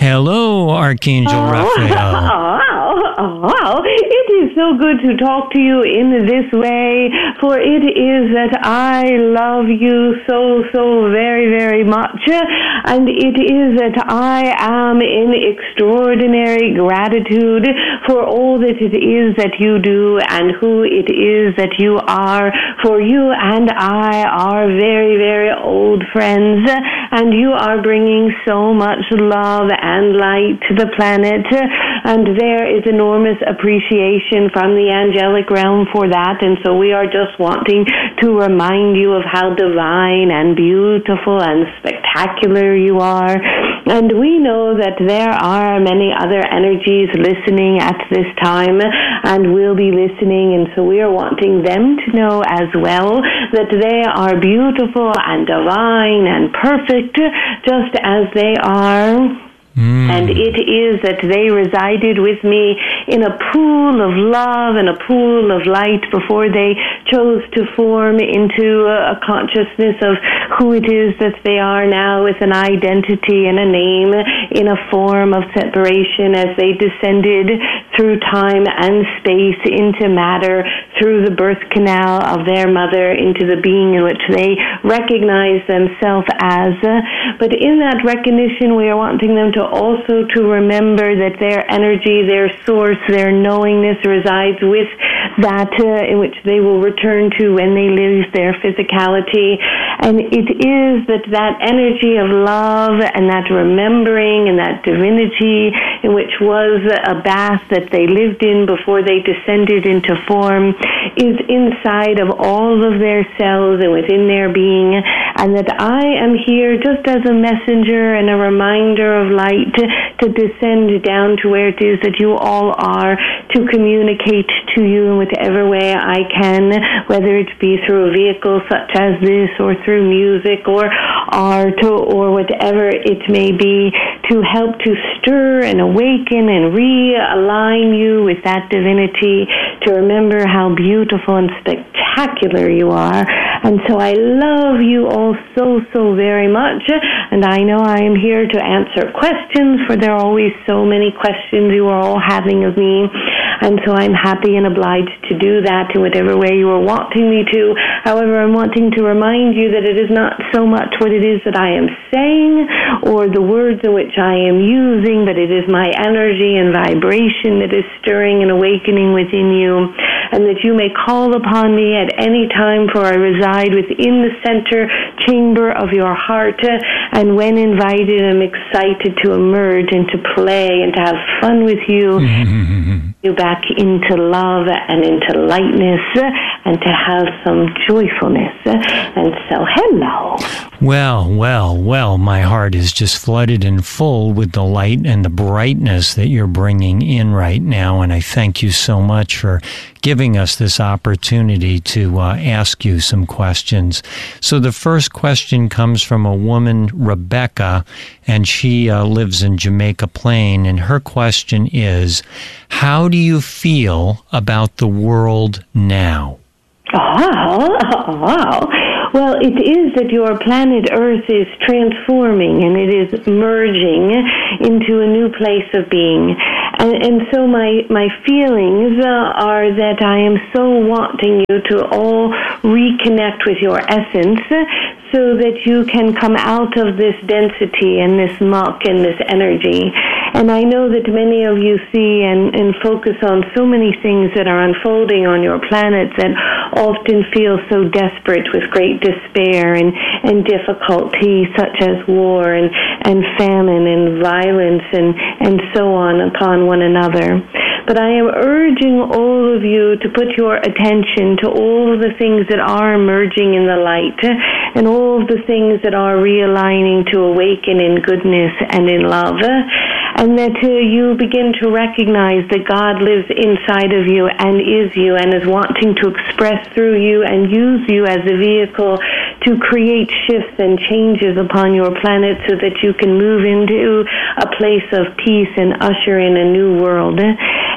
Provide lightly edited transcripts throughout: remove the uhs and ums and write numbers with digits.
Hello, Archangel Raphael. It is so good to talk to you in this way, for it is that I love you so, so very, very much, and it is that I am in extraordinary gratitude for all that it is that you do and who it is that you are, for you and I are very, very old friends, and you are bringing so much love and light to the planet, and there is enormous appreciation from the angelic realm for that, and so we are just wanting to remind you of how divine and beautiful and spectacular you are. And we know that there are many other energies listening at this time and will be listening, and so we are wanting them to know as well that they are beautiful and divine and perfect just as they are. And it is that they resided with me in a pool of love and a pool of light before they chose to form into a consciousness of who it is that they are now, with an identity and a name in a form of separation, as they descended through time and space into matter through the birth canal of their mother into the being in which they recognize themselves as. But in that recognition, we are wanting them to also to remember that their energy, their source, their knowingness resides with that in which they will return to when they lose their physicality. And it is that energy of love and that remembering and that divinity in which was a bath that they lived in before they descended into form is inside of all of their cells and within their being, and that I am here just as a messenger and a reminder of light to descend down to where it is that you all are, to communicate to you in whatever way I can, whether it be through a vehicle such as this or through music or art or whatever it may be, to help to stir and awaken and realign you with that divinity, to remember how beautiful and spectacular you are. And so I love you all so, so very much, and I know I am here to answer questions, for there are always so many questions you are all having of me, and so I'm happy and obliged to do that in whatever way you are wanting me to. However, I'm wanting to remind you that it is not so much what it is that I am saying or the words in which I am using, but it is my energy and vibration that is stirring and awakening within you, and that you may call upon me at any time, for I reside within the center chamber of your heart, and when invited, I'm excited to emerge and to play and to have fun with you, you back into love and into lightness and to have some joyfulness. And so, hello. Well, my heart is just flooded and full with the light and the brightness that you're bringing in right now, and I thank you so much for giving us this opportunity to ask you some questions. So the first question comes from a woman, Rebecca, and she lives in Jamaica Plain, and her question is, how do you feel about the world now? Well, it is that your planet Earth is transforming and it is merging into a new place of being. And so my feelings are that I am so wanting you to all reconnect with your essence, so that you can come out of this density and this muck and this energy. And I know that many of you see and focus on so many things that are unfolding on your planet that often feel so desperate, with great despair and difficulty, such as war and famine and violence and so on upon one another. But I am urging all of you to put your attention to all of the things that are emerging in the light, and all of the things that are realigning to awaken in goodness and in love, and that you begin to recognize that God lives inside of you and is wanting to express through you and use you as a vehicle to create shifts and changes upon your planet, so that you can move into a place of peace and usher in a new world.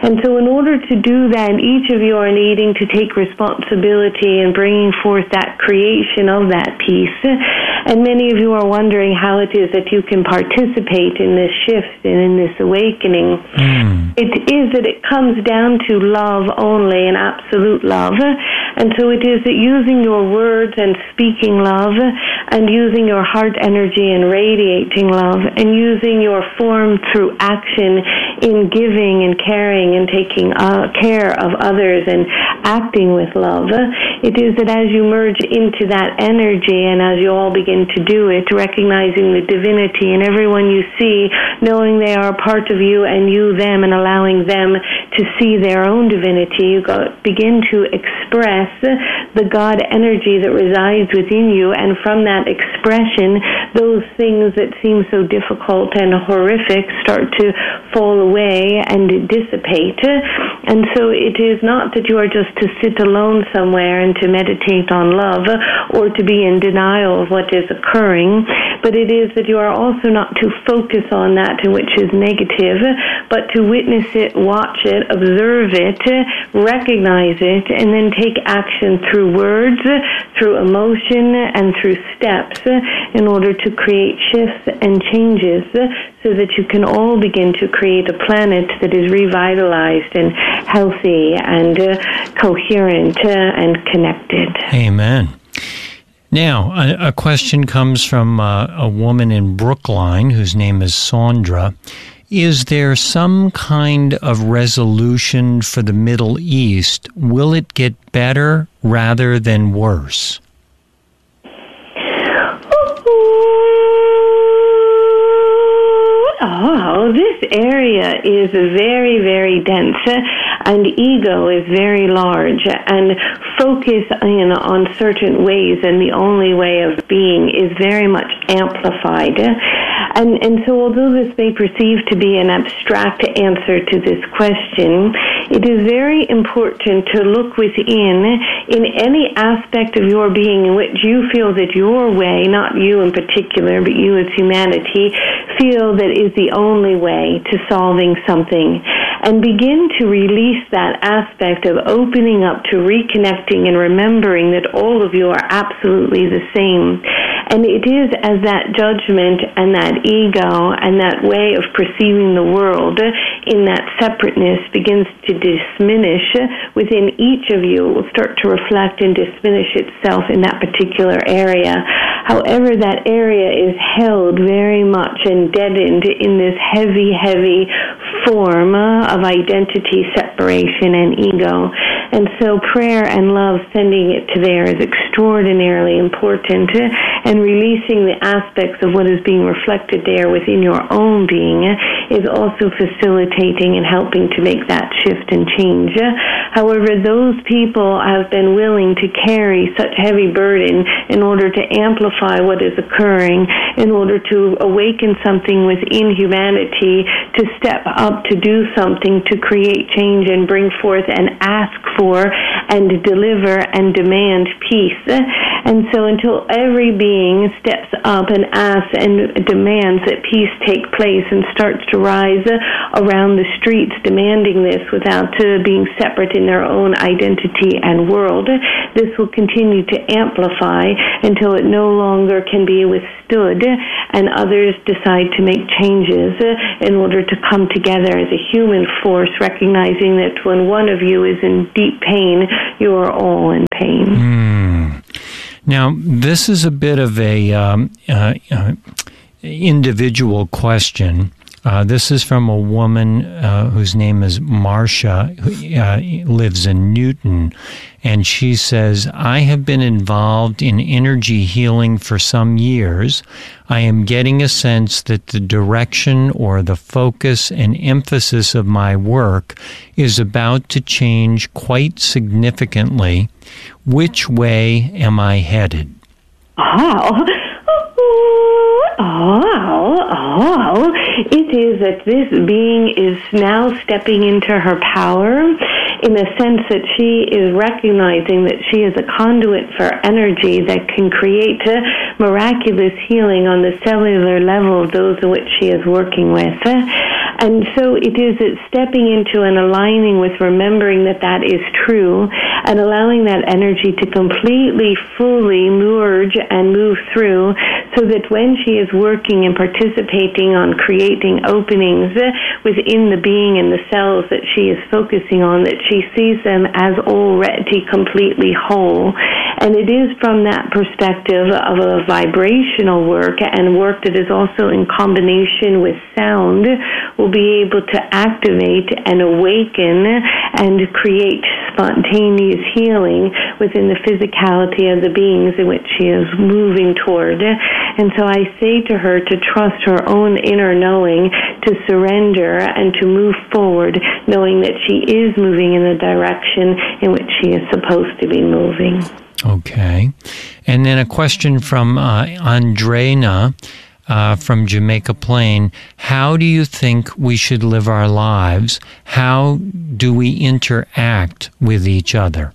And so in order to do that, each of you are needing to take responsibility in bringing forth that creation of that peace. And many of you are wondering how it is that you can participate in this shift and in this awakening. It is that it comes down to love only, and absolute love. And so it is that using your words and speaking love, and using your heart energy and radiating love, and using your form through action in giving and caring and taking care of others and acting with love, it is that as you merge into that energy and as you all begin to do it, recognizing the divinity in everyone you see, knowing they are a part of you and you them, and allowing them to see their own divinity, you begin to express the God energy that resides within you, and from that expression, those things that seem so difficult and horrific start to fall away and dissipate. And so it is not that you are just to sit alone somewhere and to meditate on love, or to be in denial of what is occurring, but it is that you are also not to focus on that which is negative, but to witness it, watch it, observe it, recognize it, and then take action through words, through emotion, and through steps in order to create shifts and changes so that you can all begin to create a planet that is revitalized and healthy and coherent and connected. Amen. Now, a question comes from a woman in Brookline whose name is Sandra. Is there some kind of resolution for the Middle East? Will it get better rather than worse? Oh, this area is very, very dense, and ego is very large, and focus in on certain ways, and the only way of being is very much amplified. And so although this may perceive to be an abstract answer to this question, it is very important to look within in any aspect of your being in which you feel that your way, not you in particular, but you as humanity, feel that is the only way to solving something. And begin to release that aspect of opening up to reconnecting and remembering that all of you are absolutely the same. And it is as that judgment and that ego and that way of perceiving the world in that separateness begins to diminish within each of you, it will start to reflect and diminish itself in that particular area. However, that area is held very much and deadened in this heavy, heavy form of identity, separation, and ego. And so prayer and love, sending it to there, is extraordinarily important, and releasing the aspects of what is being reflected there within your own being is also facilitating and helping to make that shift and change. However, those people have been willing to carry such heavy burden in order to amplify what is occurring, in order to awaken something within humanity, to step up, to do something, to create change and bring forth and ask for and deliver and demand peace. And so until every being steps up and asks and demands that peace take place and starts to rise around the streets demanding this without being separate in their own identity and world, this will continue to amplify until it no longer can be withstood, and others decide to make changes in order to come together as a human force, recognizing that when one of you is in deep pain, you are all in pain. Now, this is a bit of a individual question. This is from a woman whose name is Marcia, who lives in Newton, and she says, I have been involved in energy healing for some years. I am getting a sense that the direction or the focus and emphasis of my work is about to change quite significantly. Which way am I headed? It is that this being is now stepping into her power in the sense that she is recognizing that she is a conduit for energy that can create miraculous healing on the cellular level of those in which she is working with. And so it is that stepping into and aligning with remembering that that is true and allowing that energy to completely, fully merge and move through so that when she is working and participating on creating openings within the being and the cells that she is focusing on, that she sees them as already completely whole. And it is from that perspective of a vibrational work and work that is also in combination with sound will be able to activate and awaken and create spontaneous healing within the physicality of the beings in which she is moving toward. And so I say to her to trust her own inner knowing, to surrender and to move forward, knowing that she is moving in the direction in which she is supposed to be moving. Okay. And then a question from Andrena from Jamaica Plain. How do you think we should live our lives? How do we interact with each other?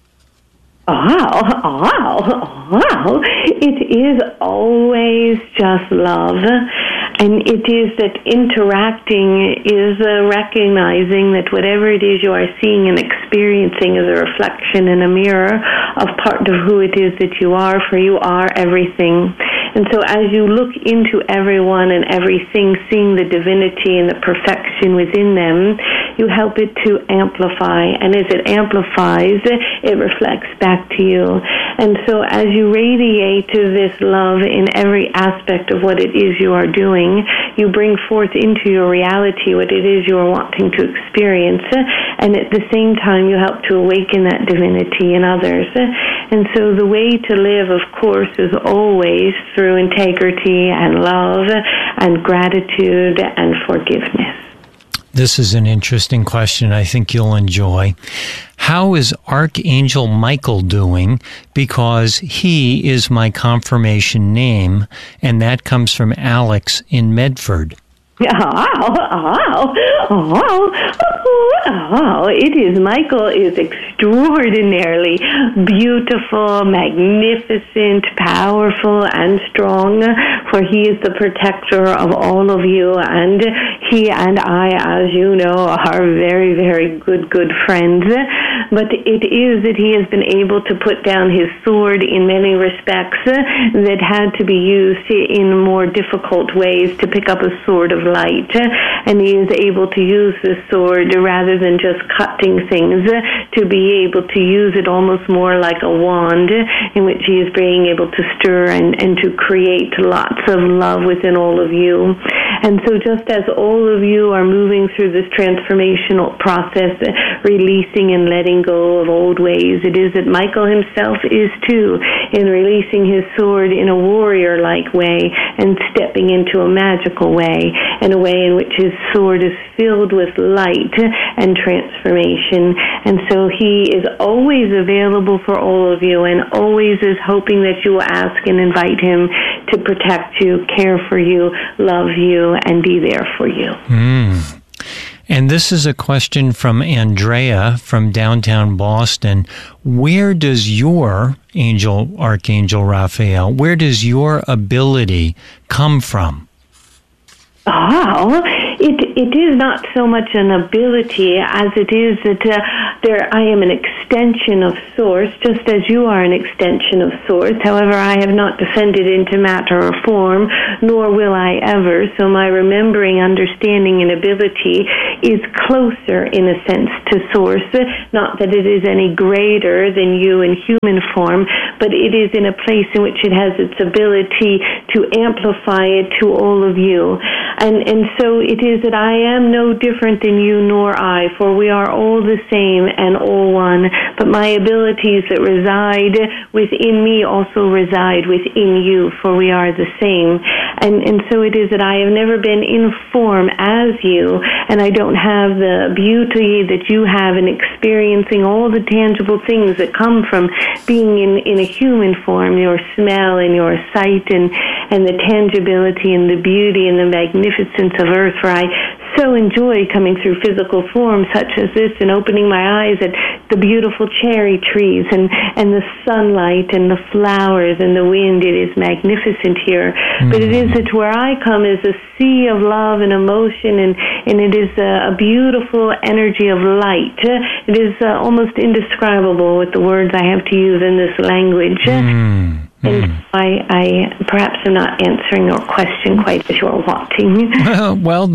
It is always just love. And it is that interacting is recognizing that whatever it is you are seeing and experiencing is a reflection in a mirror of part of who it is that you are, for you are everything. And so as you look into everyone and everything, seeing the divinity and the perfection within them, you help it to amplify. And as it amplifies, it reflects back to you. And so as you radiate this love in every aspect of what it is you are doing, you bring forth into your reality what it is you are wanting to experience, and at the same time you help to awaken that divinity in others. And so the way to live, of course, is always through integrity and love and gratitude and forgiveness. This is an interesting question I think you'll enjoy. How is Archangel Michael doing? Because he is my confirmation name, and that comes from Alex in Medford. Michael is extraordinarily beautiful, magnificent, powerful, and strong, for he is the protector of all of you, and he and I, as you know, are very, very good friends. But it is that he has been able to put down his sword in many respects that had to be used in more difficult ways to pick up a sword of light, and he is able to use this sword rather than just cutting things, to be able to use it almost more like a wand in which he is being able to stir and to create lots of love within all of you. And so just as all of you are moving through this transformational process, releasing and letting go of old ways, it is that Michael himself is too, in releasing his sword in a warrior-like way and stepping into a magical way, in a way in which his sword is filled with light and transformation. And so he is always available for all of you and always is hoping that you will ask and invite him to protect you, care for you, love you, and be there for you. And this is a question from Andrea from downtown Boston. Where does your Archangel Raphael, where does your ability come from? It is not so much an ability as it is that I am an extension of Source, just as you are an extension of Source. However, I have not descended into matter or form, nor will I ever. So my remembering, understanding, and ability is closer, in a sense, to Source. Not that it is any greater than you in human form, but it is in a place in which it has its ability to amplify it to all of you. And so it is that I am no different than you nor I, for we are all the same and all one. But my abilities that reside within me also reside within you, for we are the same. And so it is that I have never been in form as you, and I don't have the beauty that you have in experiencing all the tangible things that come from being in a human form, your smell and your sight and the tangibility and the beauty and the magnificence of earth, for I so so enjoy coming through physical forms such as this and opening my eyes at the beautiful cherry trees and the sunlight and the flowers and the wind. It is magnificent here. But it is that where I come is a sea of love and emotion, and it is a beautiful energy of light. It is almost indescribable with the words I have to use in this language. And I perhaps am not answering your question quite as you're wanting. Well,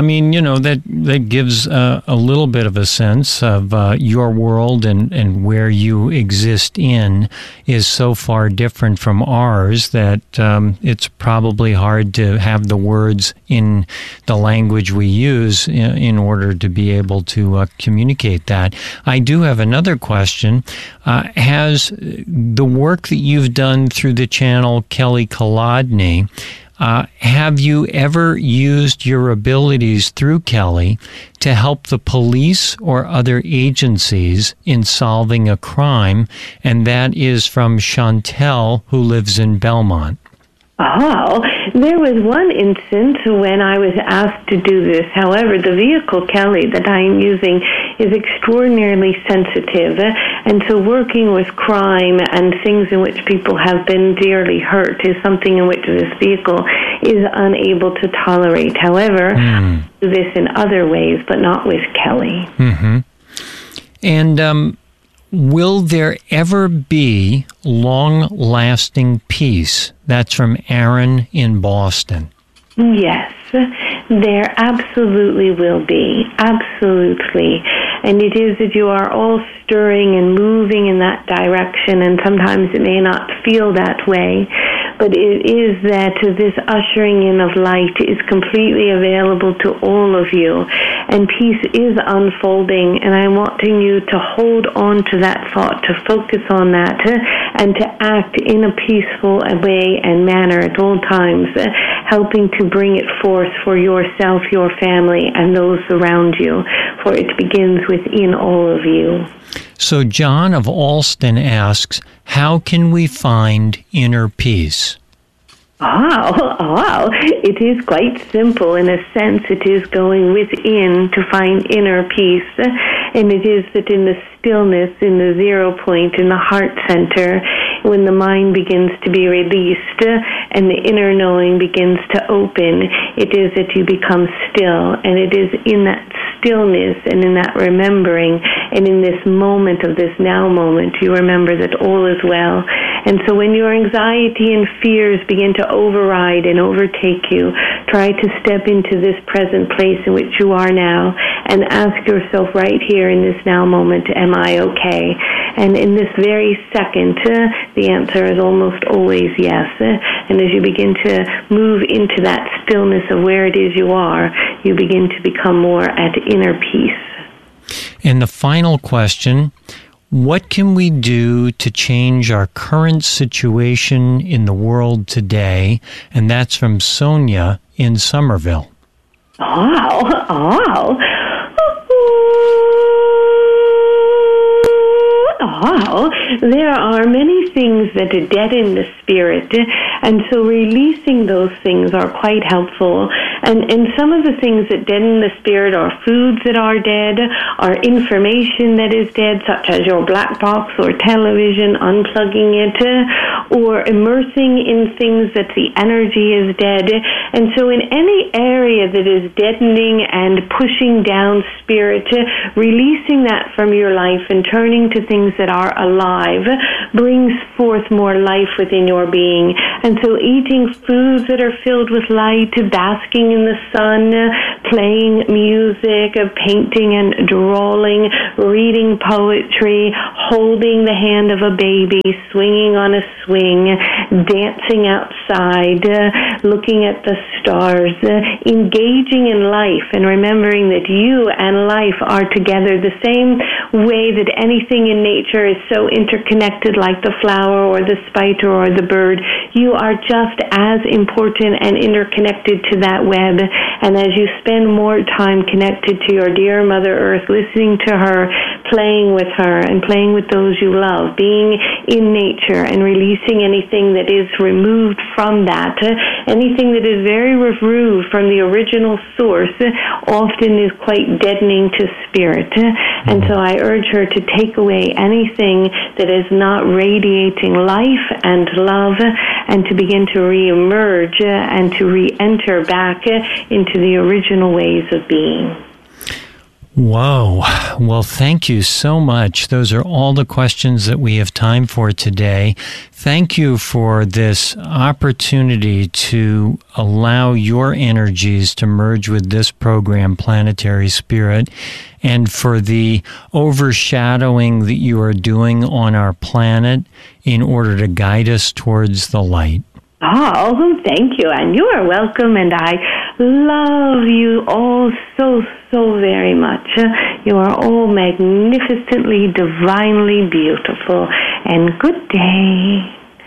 that gives a little bit of a sense of your world and where you exist in is so far different from ours that it's probably hard to have the words in the language we use in order to be able to communicate that. I do have another question. Has the work that you've done through the channel Kelly Kolodny, have you ever used your abilities through Kelly to help the police or other agencies in solving a crime? And that is from Chantel, who lives in Belmont. Oh, there was one instance when I was asked to do this. However, the vehicle, Kelly, that I am using is extraordinarily sensitive, and so working with crime and things in which people have been dearly hurt is something in which this vehicle is unable to tolerate. However, I do this in other ways, but not with Kelly. Mm-hmm. And will there ever be long-lasting peace? That's from Aaron in Boston. Yes, there absolutely will be. Absolutely. And it is that you are all stirring and moving in that direction, and sometimes it may not feel that way, but it is that this ushering in of light is completely available to all of you, and peace is unfolding, and I'm wanting you to hold on to that thought, to focus on that, and to act in a peaceful way and manner at all times, helping to bring it forth for yourself, your family, and those around you, for it begins within all of you. So John of Alston asks, how can we find inner peace? Oh, it is quite simple. In a sense, it is going within to find inner peace. And it is that in the stillness, in the 0 point, in the heart center, when the mind begins to be released and the inner knowing begins to open, it is that you become still. And it is in that stillness and in that remembering and in this moment of this now moment, you remember that all is well. And so when your anxiety and fears begin to override and overtake you, try to step into this present place in which you are now and ask yourself right here in this now moment, am I okay? And in this very second, the answer is almost always yes. And as you begin to move into that stillness of where it is you are, you begin to become more at inner peace. And the final question, what can we do to change our current situation in the world today? And that's from Sonia in Somerville. There are many things that are dead in the spirit, and so releasing those things are quite helpful. And some of the things that dead in the spirit are foods that are dead, are information that is dead, such as your black box or television, unplugging it, or immersing in things that the energy is dead. And so in any area that is deadening and pushing down spirit, releasing that from your life and turning to things that are alive brings forth more life within your being. And so eating foods that are filled with light, basking in the sun, playing music, painting and drawing, reading poetry, holding the hand of a baby, swinging on a swing, dancing outside, looking at the stars, engaging in life and remembering that you and life are together the same way that anything in nature is so interconnected, like the flower or the spider or the bird. You are just as important and interconnected to that web. And as you spend more time connected to your dear Mother Earth, listening to her, playing with her and playing with those you love, being in nature and releasing anything that is removed from that, anything that is very removed from the original source often is quite deadening to spirit. And so I urge her to take away anything that is not radiating life and love, and to begin to re-emerge and to re-enter back into the original ways of being. Whoa. Well, thank you so much. Those are all the questions that we have time for today. Thank you for this opportunity to allow your energies to merge with this program, Planetary Spirit, and for the overshadowing that you are doing on our planet in order to guide us towards the light. Oh, thank you, and you are welcome, and I love you all so very much. You are all magnificently, divinely beautiful, and good day.